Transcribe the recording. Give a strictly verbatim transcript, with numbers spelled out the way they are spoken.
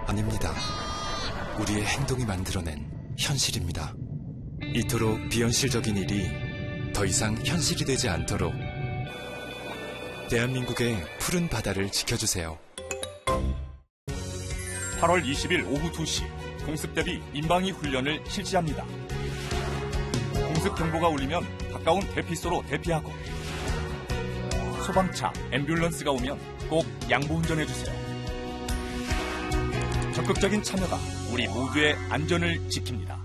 아닙니다. 우리의 행동이 만들어낸 현실입니다. 이토록 비현실적인 일이 더 이상 현실이 되지 않도록 대한민국의 푸른 바다를 지켜주세요. 팔월 이십일 오후 두 시 공습 대비 민방위 훈련을 실시합니다. 공습 경보가 울리면 가까운 대피소로 대피하고 소방차, 앰뷸런스가 오면 꼭 양보 운전해주세요. 적극적인 참여가 우리 모두의 안전을 지킵니다.